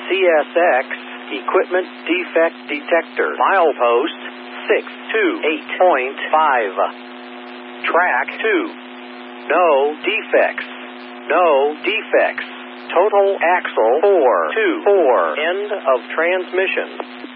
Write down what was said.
CSX Equipment Defect Detector. Milepost 628.5. Track 2. No defects. No defects. Total axle 424. End of transmission.